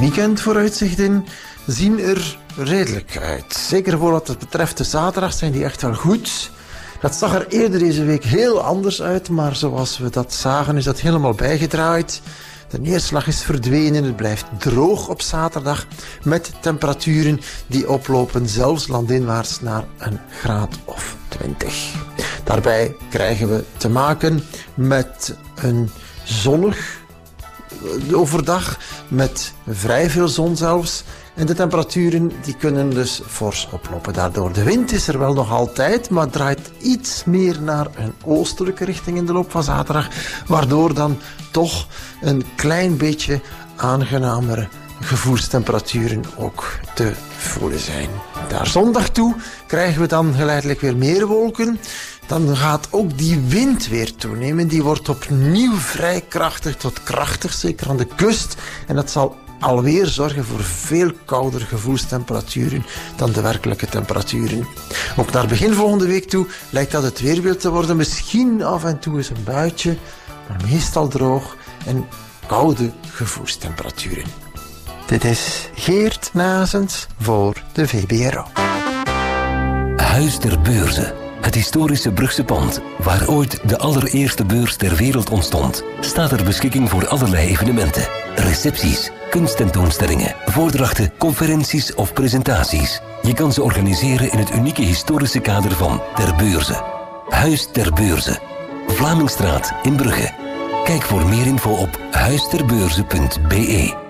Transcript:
weekendvooruitzichten zien er redelijk uit. Zeker voor wat het betreft de zaterdag zijn die echt wel goed. Dat zag er eerder deze week heel anders uit, maar zoals we dat zagen is dat helemaal bijgedraaid. De neerslag is verdwenen, het blijft droog op zaterdag met temperaturen die oplopen zelfs landinwaarts naar een graad of 20. Daarbij krijgen we te maken met een zonnig overdag met vrij veel zon zelfs. En de temperaturen die kunnen dus fors oplopen. Daardoor de wind is er wel nog altijd, maar draait iets meer naar een oostelijke richting in de loop van zaterdag. Waardoor dan toch een klein beetje aangenamere gevoelstemperaturen ook te voelen zijn. Naar zondag toe krijgen we dan geleidelijk weer meer wolken. Dan gaat ook die wind weer toenemen. Die wordt opnieuw vrij krachtig tot krachtig, zeker aan de kust. En dat zal alweer zorgen voor veel koudere gevoelstemperaturen dan de werkelijke temperaturen. Ook naar begin volgende week toe lijkt dat het weerbeeld te worden. Misschien af en toe eens een buitje, maar meestal droog en koude gevoelstemperaturen. Dit is Geert Nazens voor de VBRO. Huis ter Beurze. Het historische Brugse pand, waar ooit de allereerste beurs ter wereld ontstond, staat ter beschikking voor allerlei evenementen. Recepties, kunsttentoonstellingen, voordrachten, conferenties of presentaties. Je kan ze organiseren in het unieke historische kader van Ter Beurze. Huis ter Beurze. Vlamingstraat in Brugge. Kijk voor meer info op huisterbeurze.be.